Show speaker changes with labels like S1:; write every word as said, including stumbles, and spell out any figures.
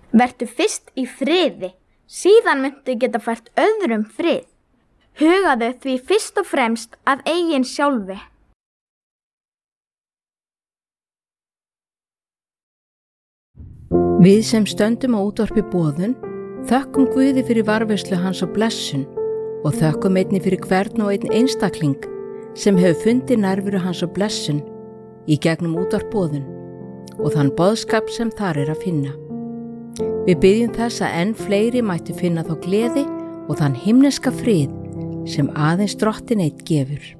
S1: Vertu fyrst í friði, síðan muntu geta fært öðrum frið. Hugaðu því fyrst og fremst að eigin sjálfi.
S2: Við sem stöndum á útvarpi boðun, þökkum Guði fyrir varðveislu hans og blessun og þökkum einnig fyrir hvern og einn einstakling sem hefur fundið nærveru hans og blessun í gegnum útvarp boðun og þann boðskap sem þar er að finna. Við byggjum þess að enn fleiri mættu finna þá gleði og þann himneska frið sem aðeins Drottinn einn gefur.